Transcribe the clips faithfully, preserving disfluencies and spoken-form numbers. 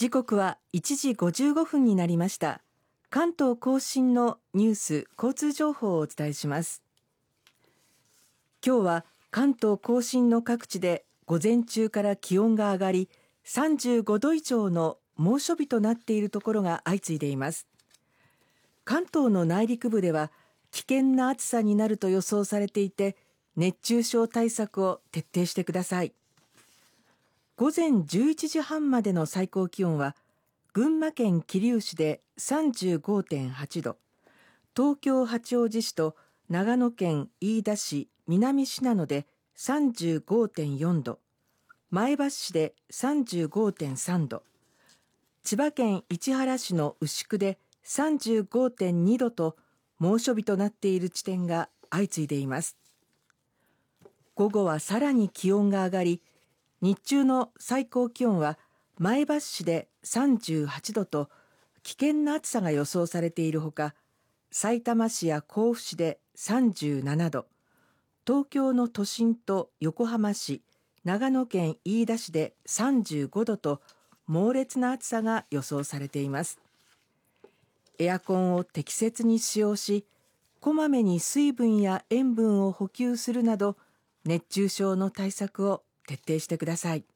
時刻はいちじごじゅうごふんになりました。関東甲信のニュース交通情報をお伝えします。今日は関東甲信の各地で午前中から気温が上がり、さんじゅうごど以上の猛暑日となっているところが相次いでいます。関東の内陸部では危険な暑さになると予想されていて、熱中症対策を徹底してください。午前じゅういちじはんまでの最高気温は群馬県桐生市で さんじゅうごてんはちど、東京八王子市と長野県飯田市南信濃で さんじゅうごてんよんど、前橋市で さんじゅうごてんさんど、千葉県市原市の牛久で さんじゅうごてんにどと猛暑日となっている地点が相次いでいます。午後はさらに気温が上がり、日中の最高気温は前橋市でさんじゅうはちどと危険な暑さが予想されているほか、さいたま市や甲府市でさんじゅうななど、東京の都心と横浜市、長野県飯田市でさんじゅうごどと猛烈な暑さが予想されています。エアコンを適切に使用し、こまめに水分や塩分を補給するなど、熱中症の対策を徹底してください。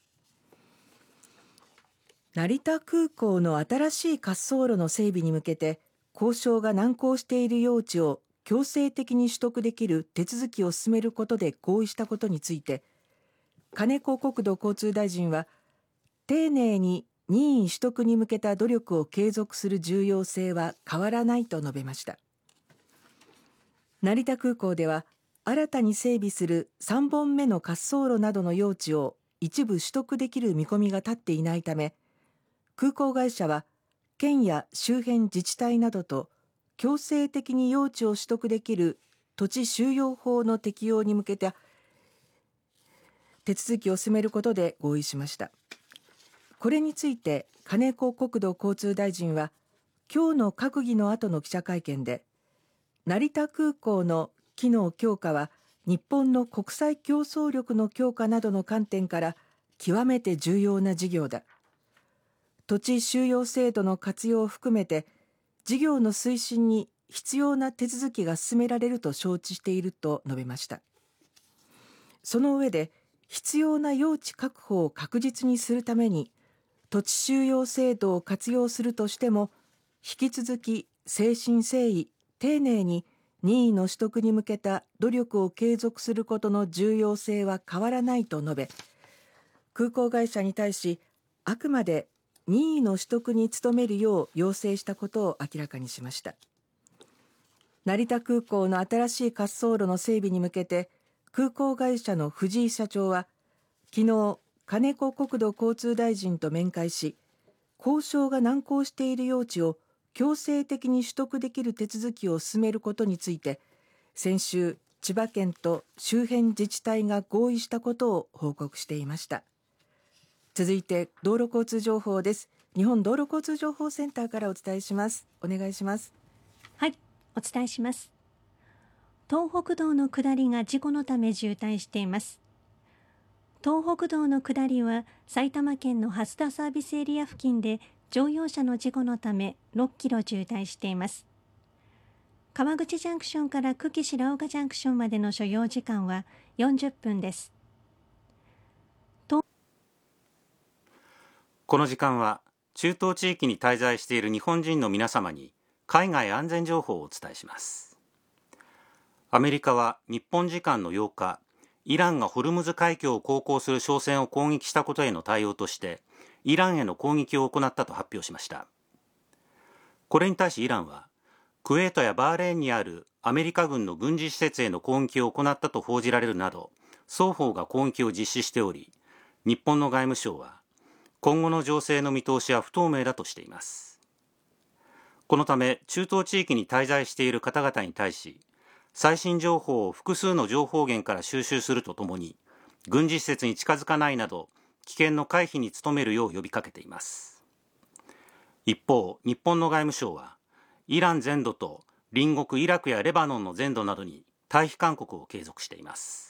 成田空港の新しい滑走路の整備に向けて交渉が難航している用地を強制的に取得できる手続きを進めることで合意したことについて、金子国土交通大臣は丁寧に任意取得に向けた努力を継続する重要性は変わらないと述べました。成田空港では新たに整備するさんぼんめの滑走路などの用地を一部取得できる見込みが立っていないため、空港会社は県や周辺自治体などと強制的に用地を取得できる土地収用法の適用に向けた手続きを進めることで合意しました。これについて金子国土交通大臣は今日の閣議の後の記者会見で、成田空港の機能強化は日本の国際競争力の強化などの観点から極めて重要な事業だ。土地収用制度の活用を含めて事業の推進に必要な手続きが進められると承知していると述べました。その上で必要な用地確保を確実にするために土地収用制度を活用するとしても、引き続き誠心誠意丁寧に任意の取得に向けた努力を継続することの重要性は変わらないと述べ、空港会社に対しあくまで任意の取得に努めるよう要請したことを明らかにしました。成田空港の新しい滑走路の整備に向けて空港会社の藤井社長は昨日金子国土交通大臣と面会し、交渉が難航している用地を強制的に取得できる手続きを進めることについて、先週千葉県と周辺自治体が合意したことを報告していました。続いて道路交通情報です。日本道路交通情報センターからお伝えします。お願いします。 はい、お伝えします。東北道の下りが事故のため渋滞しています。東北道の下りは埼玉県の蓮田サービスエリア付近で乗用車の事故のためろっキロ渋滞しています。川口ジャンクションから久喜白岡ジャンクションまでの所要時間はよんじゅっぷんです。 この時間は中東地域に滞在している日本人の皆様に海外安全情報をお伝えします。アメリカは日本時間のようか、イランがホルムズ海峡を航行する商船を攻撃したことへの対応としてイランへの攻撃を行ったと発表しました。これに対しイランはクウェートやバーレーンにあるアメリカ軍の軍事施設への攻撃を行ったと報じられるなど、双方が攻撃を実施しており、日本の外務省は今後の情勢の見通しは不透明だとしています。このため中東地域に滞在している方々に対し、最新情報を複数の情報源から収集するとともに、軍事施設に近づかないなど危険の回避に努めるよう呼びかけています。一方、日本の外務省はイラン全土と隣国イラクやレバノンの全土などに退避勧告を継続しています。